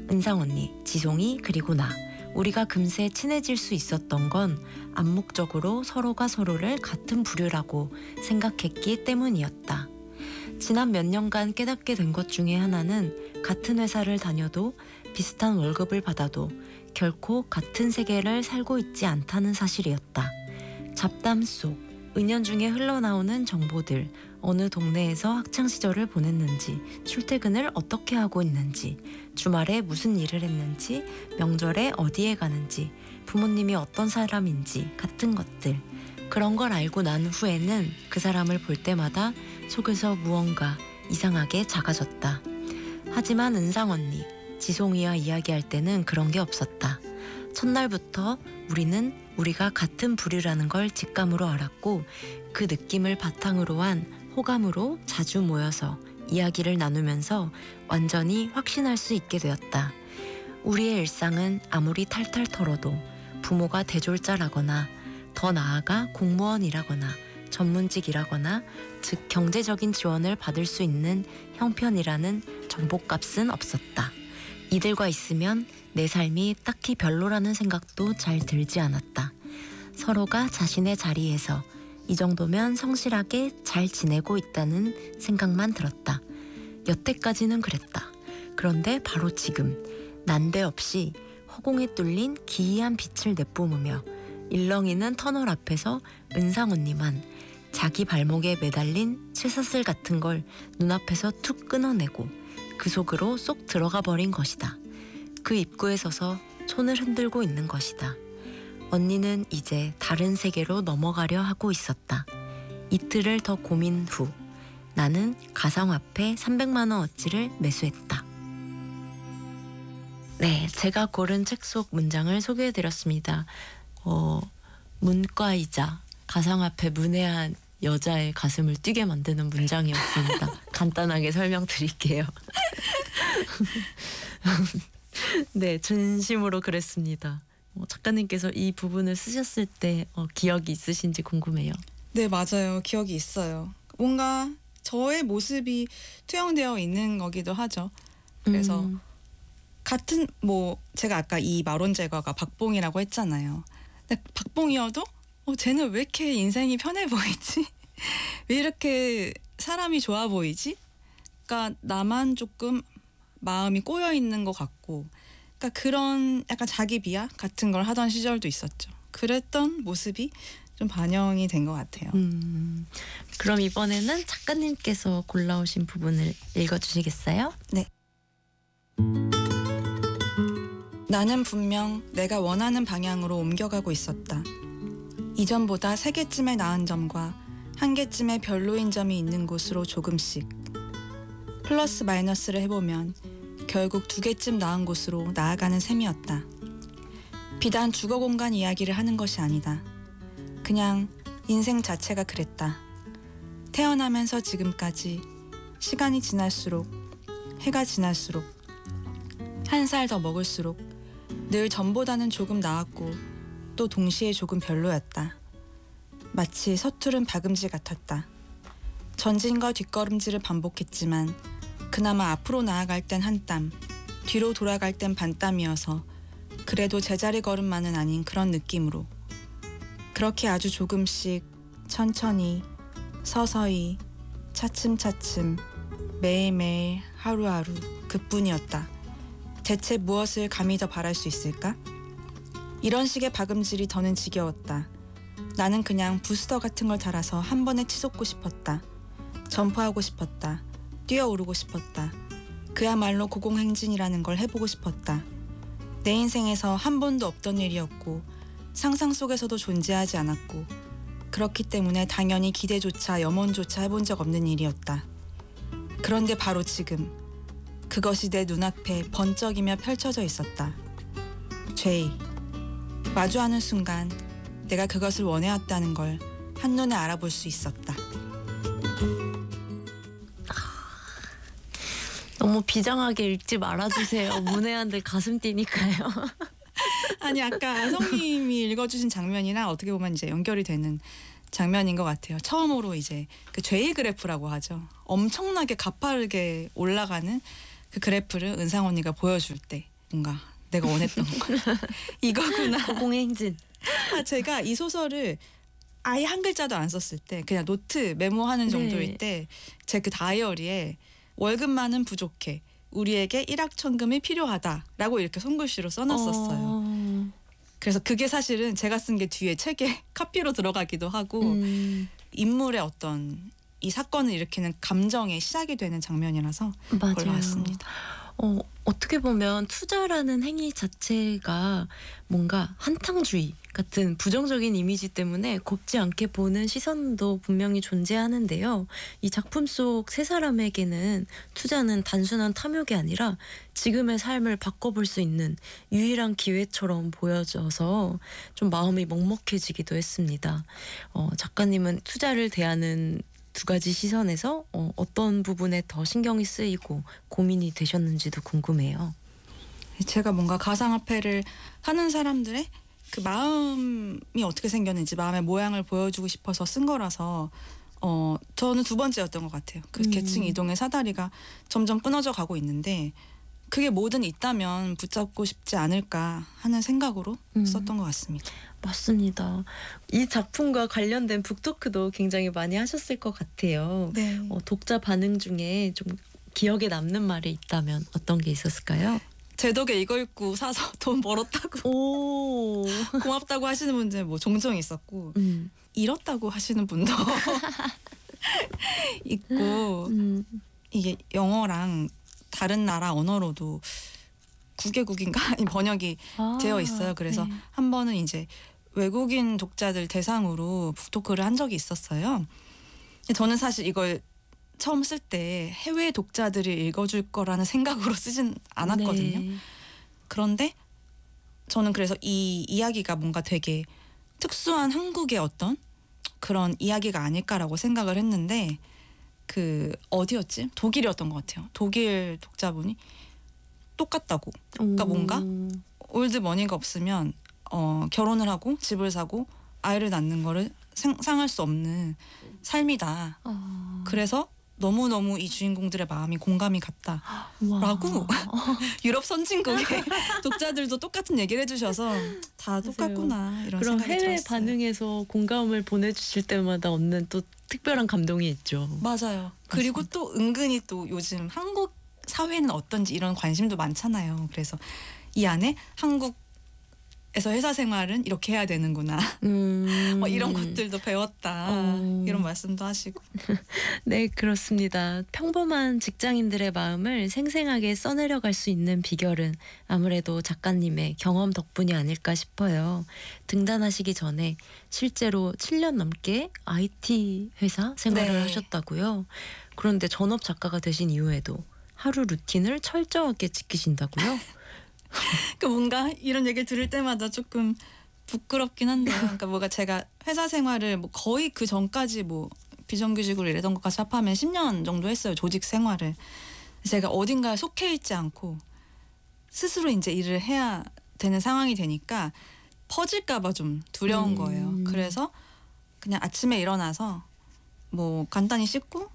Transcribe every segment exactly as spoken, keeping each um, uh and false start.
은상 언니, 지송이 그리고 나. 우리가 금세 친해질 수 있었던 건 암묵적으로 서로가 서로를 같은 부류라고 생각했기 때문이었다. 지난 몇 년간 깨닫게 된 것 중에 하나는 같은 회사를 다녀도 비슷한 월급을 받아도 결코 같은 세계를 살고 있지 않다는 사실이었다. 잡담 속 은연중에 흘러나오는 정보들, 어느 동네에서 학창시절을 보냈는지, 출퇴근을 어떻게 하고 있는지, 주말에 무슨 일을 했는지, 명절에 어디에 가는지, 부모님이 어떤 사람인지 같은 것들. 그런 걸 알고 난 후에는 그 사람을 볼 때마다 속에서 무언가 이상하게 작아졌다. 하지만 은상 언니, 지송이와 이야기할 때는 그런 게 없었다. 첫날부터 우리는 우리가 같은 부류라는 걸 직감으로 알았고 그 느낌을 바탕으로 한 호감으로 자주 모여서 이야기를 나누면서 완전히 확신할 수 있게 되었다. 우리의 일상은 아무리 탈탈 털어도 부모가 대졸자라거나 더 나아가 공무원이라거나 전문직이라거나 즉 경제적인 지원을 받을 수 있는 형편이라는 정보값은 없었다. 이들과 있으면 내 삶이 딱히 별로라는 생각도 잘 들지 않았다. 서로가 자신의 자리에서 이 정도면 성실하게 잘 지내고 있다는 생각만 들었다. 여태까지는 그랬다. 그런데 바로 지금 난데없이 허공에 뚫린 기이한 빛을 내뿜으며 일렁이는 터널 앞에서 은상 언니만 자기 발목에 매달린 쇠사슬 같은 걸 눈앞에서 툭 끊어내고 그 속으로 쏙 들어가 버린 것이다. 그 입구에 서서 손을 흔들고 있는 것이다. 언니는 이제 다른 세계로 넘어가려 하고 있었다. 이틀을 더 고민 후 나는 가상화폐 삼백만 원어치를 매수했다. 네, 제가 고른 책 속 문장을 소개해드렸습니다. 어, 문과이자 가상화폐 문외한 여자의 가슴을 뛰게 만드는 문장이었습니다. 간단하게 설명드릴게요. 네, 진심으로 그랬습니다. 어, 작가님께서 이 부분을 쓰셨을 때 어, 기억이 있으신지 궁금해요. 네, 맞아요. 기억이 있어요. 뭔가 저의 모습이 투영되어 있는 거기도 하죠. 그래서 음. 같은 뭐 제가 아까 이 마론제거가 박봉이라고 했잖아요. 근데 박봉이어도 어, 쟤는 왜 이렇게 인생이 편해 보이지? 왜 이렇게 사람이 좋아 보이지? 그러니까 나만 조금 마음이 꼬여 있는 것 같고, 그러니까 그런 약간 자기 비하 같은 걸 하던 시절도 있었죠. 그랬던 모습이 좀 반영이 된 것 같아요. 음, 그럼 이번에는 작가님께서 골라오신 부분을 읽어주시겠어요? 네. 나는 분명 내가 원하는 방향으로 옮겨가고 있었다. 이전보다 세 개쯤의 나은 점과 한 개쯤의 별로인 점이 있는 곳으로 조금씩. 플러스 마이너스를 해보면 결국 두 개쯤 나은 곳으로 나아가는 셈이었다. 비단 주거 공간 이야기를 하는 것이 아니다. 그냥 인생 자체가 그랬다. 태어나면서 지금까지 시간이 지날수록, 해가 지날수록, 한 살 더 먹을수록 늘 전보다는 조금 나았고 또 동시에 조금 별로였다. 마치 서투른 박음질 같았다. 전진과 뒷걸음질을 반복했지만 그나마 앞으로 나아갈 땐 한 땀, 뒤로 돌아갈 땐 반 땀이어서 그래도 제자리 걸음만은 아닌 그런 느낌으로 그렇게 아주 조금씩 천천히 서서히 차츰차츰 매일매일 하루하루 그뿐이었다. 대체 무엇을 감히 더 바랄 수 있을까? 이런 식의 박음질이 더는 지겨웠다. 나는 그냥 부스터 같은 걸 달아서 한 번에 치솟고 싶었다. 점프하고 싶었다. 뛰어오르고 싶었다. 그야말로 고공행진이라는 걸 해보고 싶었다. 내 인생에서 한 번도 없던 일이었고 상상 속에서도 존재하지 않았고 그렇기 때문에 당연히 기대조차 염원조차 해본 적 없는 일이었다. 그런데 바로 지금 그것이 내 눈앞에 번쩍이며 펼쳐져 있었다. 제이. 마주하는 순간 내가 그것을 원해왔다는 걸 한눈에 알아볼 수 있었다. 너무 비장하게 읽지 말아주세요. 문외한들 가슴 뛰니까요. 아니 아까 아성님이 읽어주신 장면이랑 어떻게 보면 이제 연결이 되는 장면인 것 같아요. 처음으로 이제 그 죄의 그래프라고 하죠. 엄청나게 가파르게 올라가는 그 그래프를 은상 언니가 보여줄 때 뭔가 내가 원했던 거 이거구나. 고공의 행진. 아, 제가 이 소설을 아예 한 글자도 안 썼을 때 그냥 노트 메모하는 정도일 네. 때 제 그 다이어리에 월급만은 부족해. 우리에게 일확천금이 필요하다라고 이렇게 손글씨로 써놨었어요. 어, 그래서 그게 사실은 제가 쓴 게 뒤에 책에 카피로 들어가기도 하고 음, 인물의 어떤 이 사건을 일으키는 감정의 시작이 되는 장면이라서 맞아요. 골라왔습니다. 어, 어떻게 보면 투자라는 행위 자체가 뭔가 한탕주의 같은 부정적인 이미지 때문에 곱지 않게 보는 시선도 분명히 존재하는데요. 이 작품 속 세 사람에게는 투자는 단순한 탐욕이 아니라 지금의 삶을 바꿔볼 수 있는 유일한 기회처럼 보여져서 좀 마음이 먹먹해지기도 했습니다. 어, 작가님은 투자를 대하는 두 가지 시선에서 어, 어떤 부분에 더 신경이 쓰이고 고민이 되셨는지도 궁금해요. 제가 뭔가 가상화폐를 하는 사람들의 그 마음이 어떻게 생겼는지 마음의 모양을 보여주고 싶어서 쓴 거라서 어 저는 두 번째였던 것 같아요. 그 음. 계층 이동의 사다리가 점점 끊어져 가고 있는데 그게 뭐든 있다면 붙잡고 싶지 않을까 하는 생각으로 음. 썼던 것 같습니다. 맞습니다. 이 작품과 관련된 북토크도 굉장히 많이 하셨을 것 같아요. 네. 어, 독자 반응 중에 좀 기억에 남는 말이 있다면 어떤 게 있었을까요? 제 덕에 이거 읽고 사서 돈 벌었다고 오, 고맙다고 하시는 분들 뭐 종종 있었고 음, 잃었다고 하시는 분도 있고 음, 이게 영어랑 다른 나라 언어로도 구 개국인가 번역이 아, 되어 있어요. 그래서 네. 한 번은 이제 외국인 독자들 대상으로 북토크를 한 적이 있었어요. 근데 저는 사실 이걸 처음 쓸 때 해외 독자들이 읽어줄 거라는 생각으로 쓰진 않았거든요. 네. 그런데 저는 그래서 이 이야기가 뭔가 되게 특수한 한국의 어떤 그런 이야기가 아닐까라고 생각을 했는데 그 어디였지? 독일이었던 것 같아요. 독일 독자분이 똑같다고. 그러니까 뭔가 올드 머니가 없으면 어, 결혼을 하고 집을 사고 아이를 낳는 거를 상상할 수 없는 삶이다. 아, 그래서 너무너무 이 주인공들의 마음이 공감이 갔다. 와. 라고 유럽 선진국의 독자들도 똑같은 얘기를 해주셔서 다 똑같구나 이런 그럼 생각이 해외 들었어요. 반응에서 공감을 보내주실 때마다 얻는 또 특별한 감동이 있죠. 맞아요. 그리고 또 은근히 또 요즘 한국 사회는 어떤지 이런 관심도 많잖아요. 그래서 이 안에 한국에서 회사 생활은 이렇게 해야 되는구나. 음, 뭐 이런 것들도 배웠다. 어. 이런 말씀도 하시고. 네, 그렇습니다. 평범한 직장인들의 마음을 생생하게 써내려갈 수 있는 비결은 아무래도 작가님의 경험 덕분이 아닐까 싶어요. 등단하시기 전에 실제로 칠 년 넘게 아이티 회사 생활을 네. 하셨다고요. 그런데 전업 작가가 되신 이후에도 하루 루틴을 철저하게 지키신다고요? 그 뭔가 이런 얘기를 들을 때마다 조금 부끄럽긴 한데요. 그러니까 뭐가 제가 회사 생활을 뭐 거의 그 전까지 뭐 비정규직으로 일하던 것까지 합하면 십 년 정도 했어요. 조직 생활을. 제가 어딘가에 속해 있지 않고 스스로 이제 일을 해야 되는 상황이 되니까 퍼질까 봐 좀 두려운 음. 거예요. 그래서 그냥 아침에 일어나서 뭐 간단히 씻고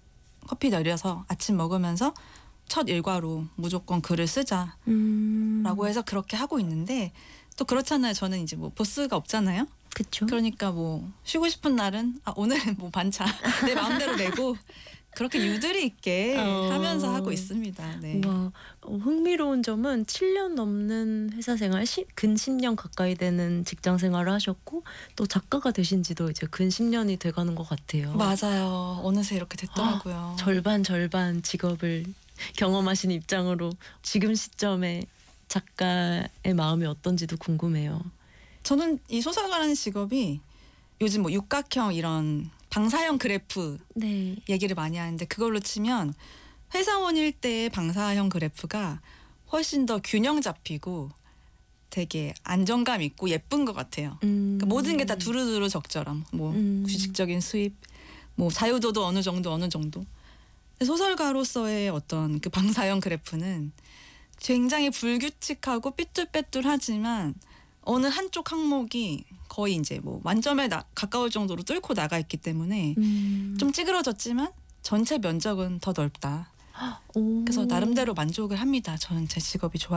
커피 내려서 아침 먹으면서 첫 일과로 무조건 글을 쓰자라고 음, 해서 그렇게 하고 있는데 또 그렇잖아요. 저는 이제 뭐 보스가 없잖아요. 그쵸? 그러니까 뭐 쉬고 싶은 날은 아 오늘은 뭐 반차 내 마음대로 내고 그렇게 유두리 있게 어. 하면서 하고 있습니다. 네. 와, 어, 흥미로운 점은 칠 년 넘는 회사 생활, 시, 근 십 년 가까이 되는 직장 생활을 하셨고 또 작가가 되신 지도 이제 근 십 년이 돼가는 것 같아요. 맞아요. 어느새 이렇게 됐더라고요. 절반 절반 직업을 경험하신 입장으로 지금 시점에 작가의 마음이 어떤지도 궁금해요. 저는 이 소설가라는 직업이 요즘 뭐 육각형 이런 방사형 그래프 네. 얘기를 많이 하는데 그걸로 치면 회사원일 때의 방사형 그래프가 훨씬 더 균형 잡히고 되게 안정감 있고 예쁜 것 같아요. 음. 그러니까 모든 게 다 두루두루 적절함. 뭐 음. 규칙적인 수입, 뭐 자유도도 어느 정도 어느 정도. 근데 소설가로서의 어떤 그 방사형 그래프는 굉장히 불규칙하고 삐뚤빼뚤하지만 어느 한쪽 항목이 거의 이제 뭐 만점에 나, 가까울 정도로 뚫고 나가 있기 때문에 음. 좀 찌그러졌지만 전체 면적은 더 넓다. 오. 그래서 나름대로 만족을 합니다. 저는 제 직업이 좋아.